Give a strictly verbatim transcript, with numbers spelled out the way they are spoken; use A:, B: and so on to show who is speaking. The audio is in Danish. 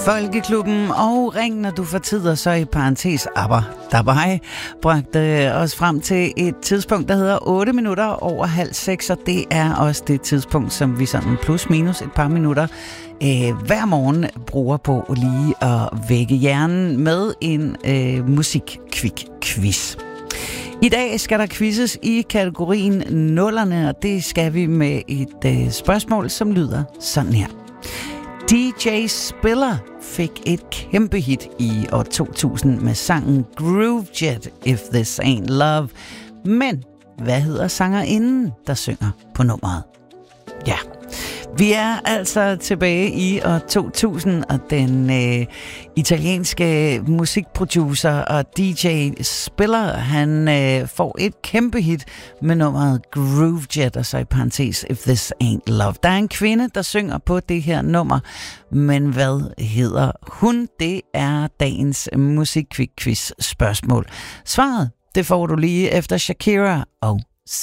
A: Folkeklubben og Ring, når du får tid, og så i parentes aber dabei, bragte os frem til et tidspunkt, der hedder otte minutter over halv seks, og det er også det tidspunkt, som vi sådan plus minus et par minutter øh, hver morgen bruger på lige at vække hjernen med en øh, musik-kvik-quiz. I dag skal der quizzes i kategorien nullerne, og det skal vi med et øh, spørgsmål, som lyder sådan her. D J Spiller fik et kæmpe hit i år to tusind med sangen Groove Jet, If This Ain't Love. Men hvad hedder sangerinden, der synger på nummeret? Ja, vi er altså tilbage i år to tusind, og den øh, italienske musikproducer og D J Spiller, han øh, får et kæmpe hit med nummeret Groove Jet, og så i parentes If This Ain't Love. Der er en kvinde, der synger på det her nummer, men hvad hedder hun? Det er dagens musikquiz spørgsmål. Svaret, det får du lige efter Shakira og